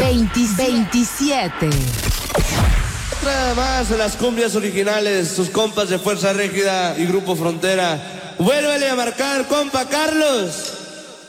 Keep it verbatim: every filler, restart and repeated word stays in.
veintisiete. Otra más de las cumbias originales, sus compas de Fuerza Régida y Grupo Frontera. Vuélvele a marcar, compa Carlos.